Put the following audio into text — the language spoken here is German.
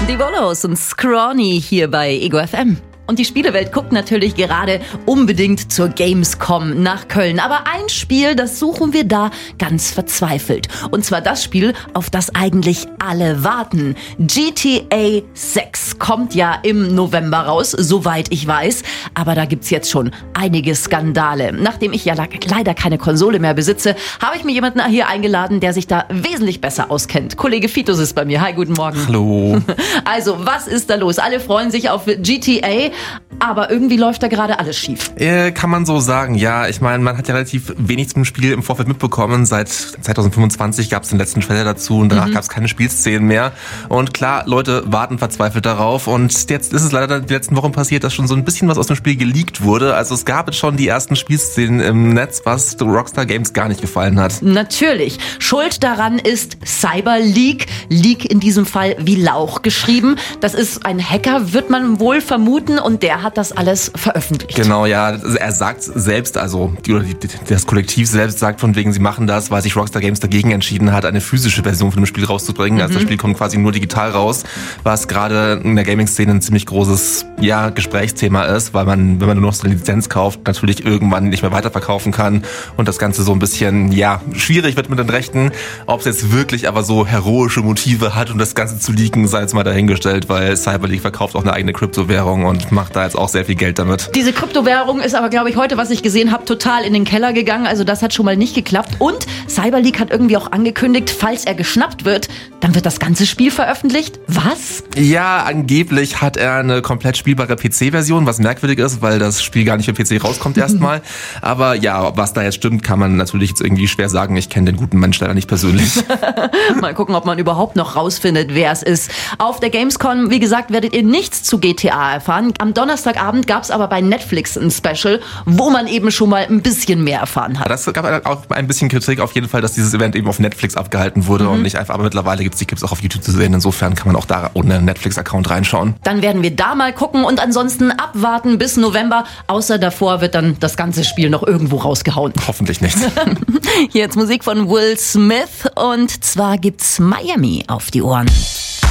Die Wollos und Scrawny hier bei Ego FM. Und die Spielewelt guckt natürlich gerade unbedingt zur Gamescom nach Köln. Aber ein Spiel, das suchen wir da ganz verzweifelt. Und zwar das Spiel, auf das eigentlich alle warten. GTA 6 kommt ja im November raus, soweit ich weiß. Aber da gibt's jetzt schon einige Skandale. Nachdem ich ja leider keine Konsole mehr besitze, habe ich mir jemanden hier eingeladen, der sich da wesentlich besser auskennt. Kollege Fitus ist bei mir. Hi, guten Morgen. Hallo. Also, was ist da los? Alle freuen sich auf GTA. Aber irgendwie läuft da gerade alles schief. Kann man so sagen, ja. Ich meine, man hat ja relativ wenig zum Spiel im Vorfeld mitbekommen. Seit 2025 gab es den letzten Trailer dazu und danach gab es keine Spielszenen mehr. Und klar, Leute warten verzweifelt darauf. Und jetzt ist es leider die letzten Wochen passiert, dass schon so ein bisschen was aus dem Spiel geleakt wurde. Also es gab jetzt schon die ersten Spielszenen im Netz, was Rockstar Games gar nicht gefallen hat. Natürlich. Schuld daran ist Cyberleak. Leak in diesem Fall wie Lauch geschrieben. Das ist ein Hacker, wird man wohl vermuten. Und der hat das alles veröffentlicht. Genau, ja. Er sagt selbst, also das Kollektiv selbst sagt von wegen, sie machen das, weil sich Rockstar Games dagegen entschieden hat, eine physische Version von dem Spiel rauszubringen. Also das Spiel kommt quasi nur digital raus, was gerade in der Gaming-Szene ein ziemlich großes Gesprächsthema ist, weil man, wenn man nur noch so eine Lizenz kauft, natürlich irgendwann nicht mehr weiterverkaufen kann und das Ganze so ein bisschen, schwierig wird mit den Rechten. Ob es jetzt wirklich aber so heroische Motive hat, um das Ganze zu leaken, sei jetzt mal dahingestellt, weil Cyberleak verkauft auch eine eigene Kryptowährung und macht da jetzt auch sehr viel Geld damit. Diese Kryptowährung ist aber, glaube ich, heute, was ich gesehen habe, total in den Keller gegangen. Also das hat schon mal nicht geklappt. Und Cyberleak hat irgendwie auch angekündigt, falls er geschnappt wird, dann wird das ganze Spiel veröffentlicht. Was? Ja, angeblich hat er eine komplett spielbare PC-Version, was merkwürdig ist, weil das Spiel gar nicht für PC rauskommt erstmal. Aber ja, was da jetzt stimmt, kann man natürlich jetzt irgendwie schwer sagen. Ich kenne den guten Mensch leider nicht persönlich. Mal gucken, ob man überhaupt noch rausfindet, wer es ist. Auf der Gamescom, wie gesagt, werdet ihr nichts zu GTA erfahren. Am Donnerstagabend gab es aber bei Netflix ein Special, wo man eben schon mal ein bisschen mehr erfahren hat. Das gab auch ein bisschen Kritik auf jeden Fall, dass dieses Event eben auf Netflix abgehalten wurde und nicht einfach, aber mittlerweile gibt es auch auf YouTube zu sehen. Insofern kann man auch da ohne Netflix-Account reinschauen. Dann werden wir da mal gucken und ansonsten abwarten bis November. Außer davor wird dann das ganze Spiel noch irgendwo rausgehauen. Hoffentlich nicht. Hier jetzt Musik von Will Smith und zwar gibt's Miami auf die Ohren.